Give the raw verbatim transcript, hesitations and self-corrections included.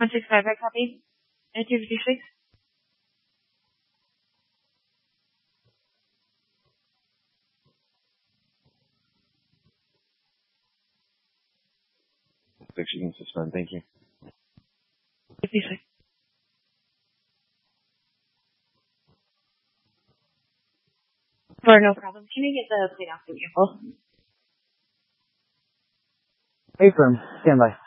one six five, I copy. At two fifty-six. Six, you can suspend. Thank you. fifty-six. For no problem. Can I get the plate off the vehicle? Affirm. Stand by.